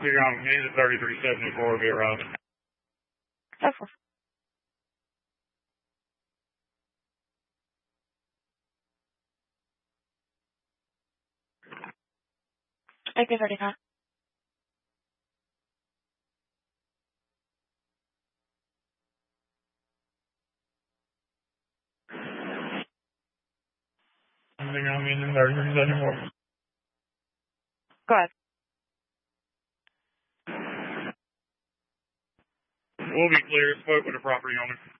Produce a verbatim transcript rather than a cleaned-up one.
You're on me at thirty-three seventy-four, be around. Okay. I can already not. Anything on me at thirty-three seventy-four? Go ahead. We'll be clear. Spoke with the property owner.